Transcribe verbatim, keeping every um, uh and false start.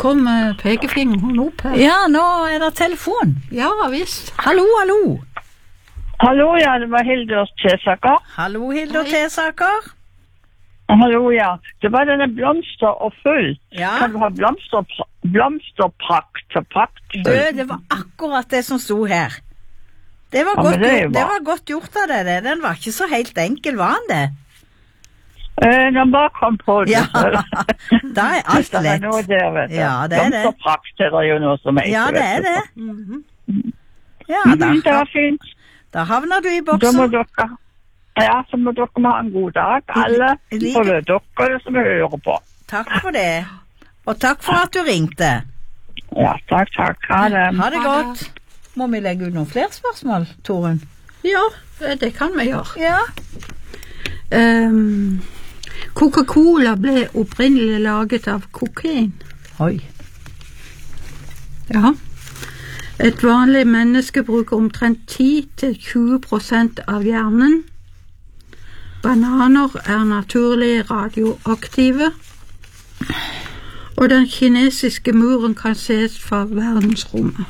kom uh, pekefingeren opp her. Ja, nå er det telefon. Ja, visst. Hallo, hallo. Hallo, ja, det var Hilde Tesaker. Hallo, Hilde Tesaker. Hallo, ja. Det var denne blomster og full. Ja. Kan du ha blomster, blomsterprakt og prakt? Du, det var akkurat det som sto her. Det var, Ja, godt, det er gjort, bra. det var godt gjort av deg, det. Den var ikke så helt enkel, var den det? Eh, den bare kom på det. Ja, da er alt Det er lett. noe der, vet du. Ja, det er det. Blomsterprakt er det jo noe som heter. Ja, det er vet du. det. Mhm. Ja, Mhm, da, det var fint. da havner du i Da må boksen. dere, ja, så må dere ha en god dag, alle, I like- og dere som hører på. Takk for det. Og takk for at du ringte. Ja, takk, takk. Ha det. Ha det Ha det. godt. Må vi legge ut noen flere spørsmål, Torunn? Ja, det kan vi gjøre. Ja. Um, Coca-Cola ble opprinnelig laget av kokain. Oi. Ja. Et vanlig menneske bruker omtrent ti til tjue prosent av hjernen. Bananer er naturlig radioaktive. Og den kinesiske muren kan ses fra verdensrommet.